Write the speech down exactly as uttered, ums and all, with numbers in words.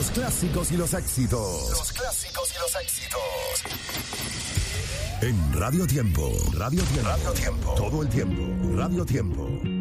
Los clásicos y los éxitos. Los clásicos y los éxitos. En Radio Tiempo. Radio Tiempo. Radio Tiempo. Todo el tiempo. Radio Tiempo.